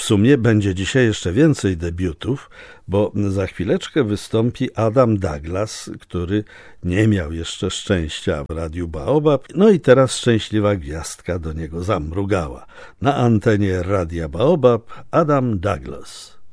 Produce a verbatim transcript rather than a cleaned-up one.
sumie będzie dzisiaj jeszcze więcej debiutów, bo za chwileczkę wystąpi Adam Douglas, który nie miał jeszcze szczęścia w Radiu Baobab, no i teraz szczęśliwa gwiazdka do niego zamrugała. Na antenie Radia Baobab Adam Douglas.